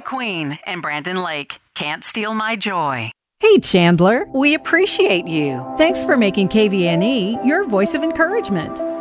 Queen and Brandon Lake. Can't Steal My Joy. Hey, Chandler, we appreciate you. Thanks for making KVNE your voice of encouragement.